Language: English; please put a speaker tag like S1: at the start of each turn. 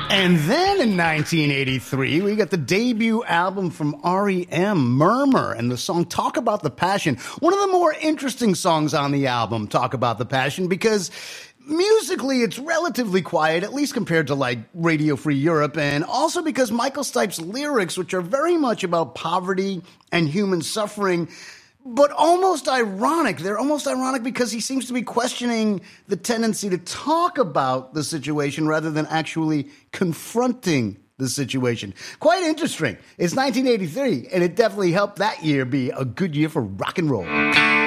S1: And then in 1983, we got the debut album from R.E.M., Murmur, and the song Talk About the Passion. One of the more interesting songs on the album, Talk About the Passion, because musically it's relatively quiet, at least compared to like Radio Free Europe, and also because Michael Stipe's lyrics, which are very much about poverty and human suffering, but almost ironic. They're almost ironic because he seems to be questioning the tendency to talk about the situation rather than actually confronting the situation. Quite interesting. It's 1983, and it definitely helped that year be a good year for rock and roll.